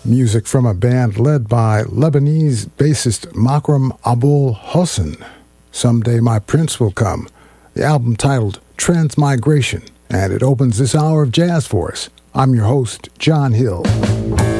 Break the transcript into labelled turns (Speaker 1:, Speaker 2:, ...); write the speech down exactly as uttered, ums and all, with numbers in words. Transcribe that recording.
Speaker 1: Music from a band led by Lebanese bassist Makram Abul Hossein. Someday My Prince Will Come. The album titled Transmigration, and it opens this hour of jazz for us. I'm your host, John Hill.